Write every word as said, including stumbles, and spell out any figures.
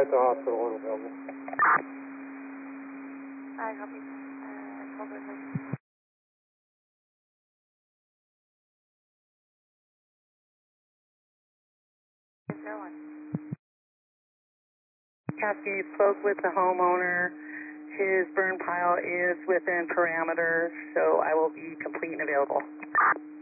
at the hospital and available. I copy. Uh, hold on, please. No one. Kasky spoke with the homeowner. His burn pile is within parameters, so I will be complete and available.